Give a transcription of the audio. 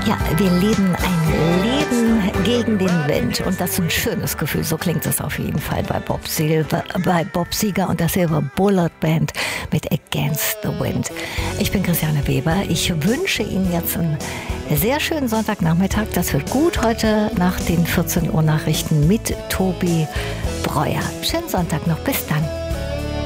Ja, wir leben ein Leben gegen den Wind und das ist ein schönes Gefühl, so klingt es auf jeden Fall bei Bob Seger und der Silver Bullet Band mit Against the Wind. Ich bin Christiane Weber, ich wünsche Ihnen jetzt einen sehr schönen Sonntagnachmittag, das wird gut heute nach den 14 Uhr Nachrichten mit Tobi Breuer. Schönen Sonntag noch, bis dann.